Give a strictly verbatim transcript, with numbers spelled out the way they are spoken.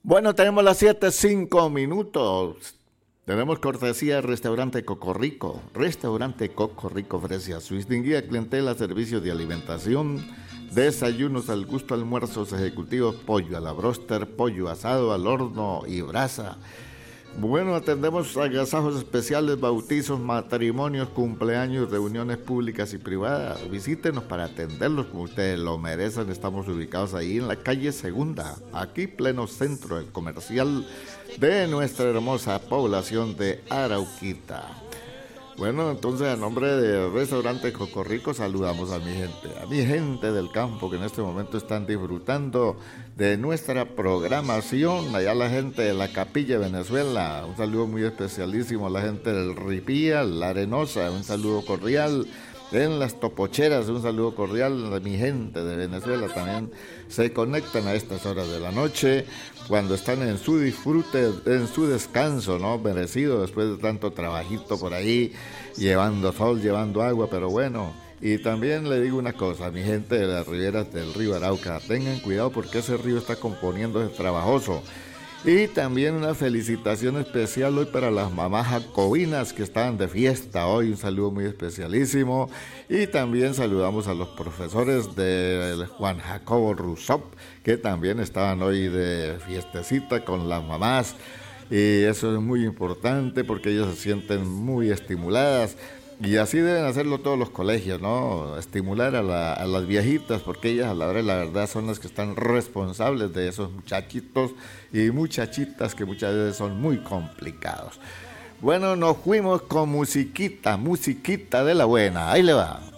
Bueno, tenemos las siete, cinco minutos. Tenemos cortesía del restaurante Cocorico. Restaurante Cocorico ofrece a su distinguida clientela servicios de alimentación, desayunos al gusto, almuerzos ejecutivos, pollo a la bróster, pollo asado al horno y brasa. Bueno, atendemos agasajos especiales, bautizos, matrimonios, cumpleaños, reuniones públicas y privadas. Visítenos para atenderlos como ustedes lo merecen. Estamos ubicados ahí en la calle Segunda, aquí pleno centro del comercial de nuestra hermosa población de Arauquita. Bueno, entonces a nombre del restaurante Cocorico saludamos a mi gente, a mi gente del campo que en este momento están disfrutando de nuestra programación. Allá la gente de la Capilla Venezuela, un saludo muy especialísimo a la gente del Ripía, La Arenosa, un saludo cordial. En las Topocheras, un saludo cordial a mi gente de Venezuela. También se conectan a estas horas de la noche cuando están en su disfrute, en su descanso, ¿no? Merecido después de tanto trabajito por ahí, llevando sol, llevando agua, pero bueno. Y también le digo una cosa, a mi gente de las riberas del río Arauca, tengan cuidado porque ese río está componiéndose trabajoso. Y también una felicitación especial hoy para las mamás jacobinas que estaban de fiesta hoy, un saludo muy especialísimo. Y también saludamos a los profesores de Juan Jacobo Rousseau, que también estaban hoy de fiestecita con las mamás. Y eso es muy importante porque ellas se sienten muy estimuladas. Y así deben hacerlo todos los colegios, ¿no? Estimular a, la, a las viejitas, porque ellas a la hora de la verdad son las que están responsables de esos muchachitos y muchachitas que muchas veces son muy complicados. Bueno, nos fuimos con musiquita, musiquita de la buena. Ahí le va.